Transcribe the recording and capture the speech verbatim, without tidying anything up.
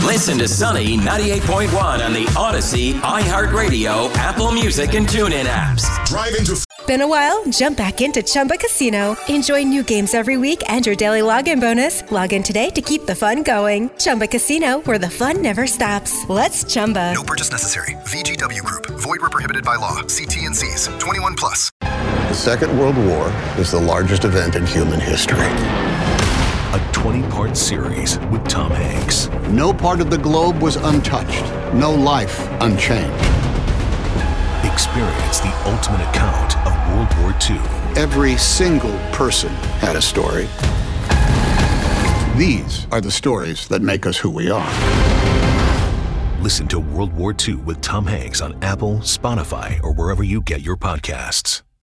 Listen to Sunny ninety-eight point one on the Odyssey, iHeartRadio, Apple Music, and TuneIn apps. Drive into... Been a while? Jump back into Chumba Casino. Enjoy new games every week and your daily login bonus. Log in today to keep the fun going. Chumba Casino, where the fun never stops. Let's Chumba. No purchase necessary. V G W Group. Void where prohibited by law. See T N Cs. twenty-one plus. The Second World War is the largest event in human history. A twenty-part series with Tom Hanks. No part of the globe was untouched. No life unchanged. Experience the ultimate account of World War Two. Every single person had a story. These are the stories that make us who we are. Listen to World War Two with Tom Hanks on Apple, Spotify, or wherever you get your podcasts.